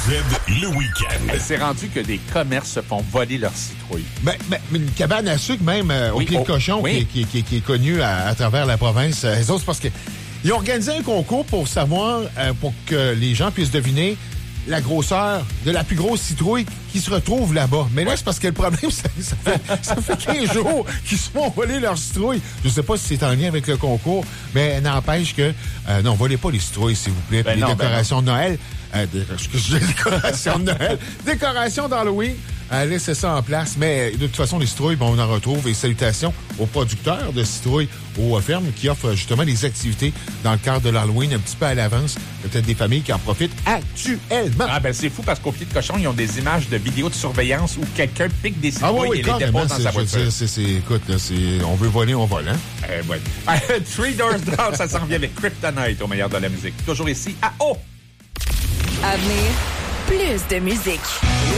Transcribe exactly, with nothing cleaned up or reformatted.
Z, le week-end. C'est rendu que des commerces se font voler leurs citrouilles. Ben, ben, une cabane à sucre, même euh, Oui, au pied oh, de cochon, oui. qui, qui, qui, qui est connue à, à travers la province. Euh, les autres, c'est parce que ils ont organisé un concours pour savoir, euh, pour que les gens puissent deviner la grosseur de la plus grosse citrouille qui se retrouve là-bas. Mais là, c'est parce que le problème, ça, ça, fait, ça fait quinze jours qu'ils se font voler leurs citrouilles. Je sais pas si c'est en lien avec le concours, mais n'empêche que... Euh, non, volez pas les citrouilles, s'il vous plaît. Ben les non, décorations de Noël... Euh, des, excusez, décorations de Noël. Décorations d'Halloween. Euh, laissez ça en place. Mais de toute façon, les citrouilles, bon, on en retrouve. Et salutations aux producteurs de citrouilles aux fermes qui offrent justement des activités dans le cadre de l'Halloween un petit peu à l'avance. Il y a peut-être des familles qui en profitent actuellement. Ah ben c'est fou parce qu'au pied de cochon, ils ont des images de vidéos de surveillance où quelqu'un pique des Ah oui, citrouilles oui, et les carrément, dépose dans c'est, sa je veux voiture. dire, c'est, c'est, écoute, là, c'est, on veut voler, on vole, hein? Euh, ouais. Three Doors Down, ça s'en vient avec Kryptonite au meilleur de la musique. Toujours ici à O. À venir, plus de musique.